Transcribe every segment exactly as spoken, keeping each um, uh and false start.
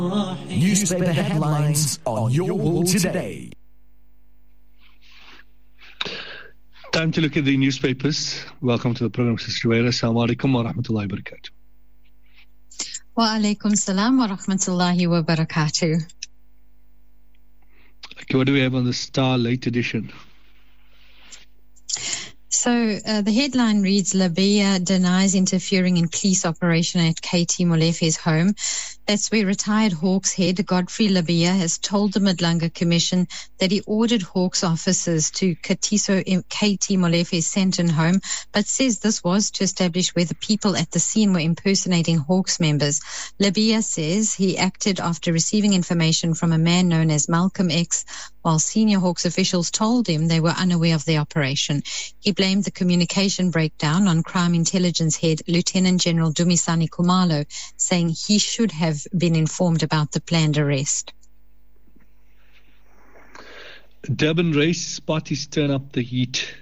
Newspaper headlines on Your World Today. Time to look at the newspapers. Welcome to the program, Sister Joera. Assalamu alaikum wa rahmatullahi wa barakatuh. Wa alaikum salam wa rahmatullahi wa barakatuh. Okay, what do we have on the Star late edition? So uh, the headline reads, Libya denies interfering in police operation at Katie Molefe's home. That's where retired Hawks head Godfrey Libya has told the Madlanga Commission that he ordered Hawks officers to Katiso Katie Molefe's Sandton home, but says this was to establish whether people at the scene were impersonating Hawks members. Libya says he acted after receiving information from a man known as Malcolm X, while senior Hawks officials told him they were unaware of the operation. He blamed the communication breakdown on Crime Intelligence head Lieutenant General Dumisani Khumalo, saying he should have been informed about the planned arrest. Durban race parties turn up the heat.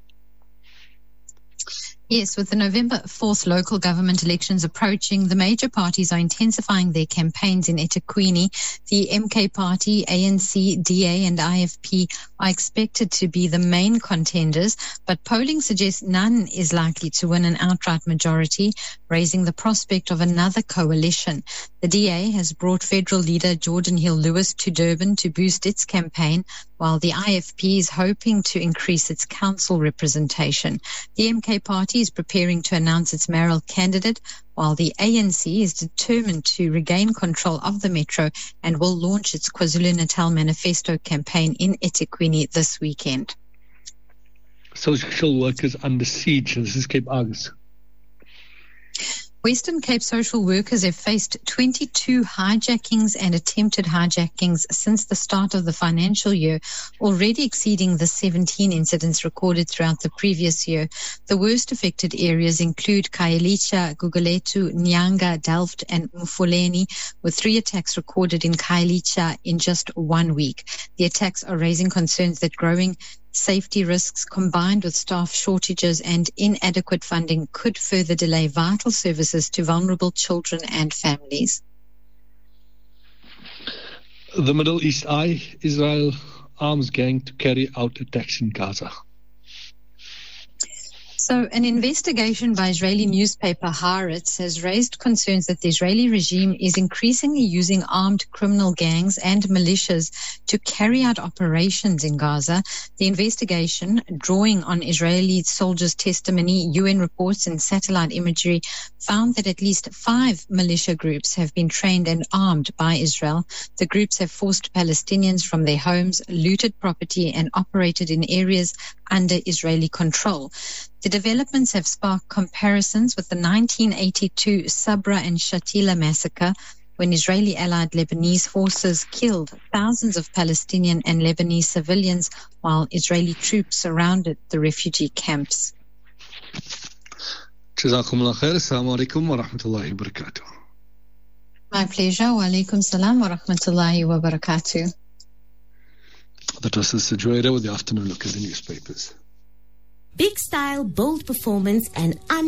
Yes, with the November fourth local government elections approaching, the major parties are intensifying their campaigns in eThekwini. The M K Party, A N C, D A and I F P are expected to be the main contenders, but polling suggests none is likely to win an outright majority, raising the prospect of another coalition. The D A has brought federal leader Jordan Hill-Lewis to Durban to boost its campaign, while the I F P is hoping to increase its council representation. The M K Party is preparing to announce its mayoral candidate, while the A N C is determined to regain control of the metro and will launch its KwaZulu-Natal Manifesto campaign in eThekwini this weekend. Social workers under siege. This is Cape Argus. Western Cape social workers have faced twenty-two hijackings and attempted hijackings since the start of the financial year, already exceeding the seventeen incidents recorded throughout the previous year. The worst affected areas include Khayelitsha, Gugulethu, Nyanga, Delft and Mfuleni, with three attacks recorded in Khayelitsha in just one week. The attacks are raising concerns that growing safety risks combined with staff shortages and inadequate funding could further delay vital services to vulnerable children and families. The Middle East Eye, Israel arms gang to carry out attacks in Gaza. So an investigation by Israeli newspaper Haaretz has raised concerns that the Israeli regime is increasingly using armed criminal gangs and militias to carry out operations in Gaza. The investigation, drawing on Israeli soldiers' testimony, U N reports and satellite imagery, found that at least five militia groups have been trained and armed by Israel. The groups have forced Palestinians from their homes, looted property and operated in areas under Israeli control. The developments have sparked comparisons with the nineteen eighty-two Sabra and Shatila massacre, when Israeli allied Lebanese forces killed thousands of Palestinian and Lebanese civilians while Israeli troops surrounded the refugee camps. Jazakumullah khair. Assalamu alaikum wa rahmatullahi wa barakatuh. My pleasure. Wa alaikum salam wa rahmatullahi wa barakatuh. That was Sister Joera with the afternoon look at the newspapers. Big style, bold performance, and un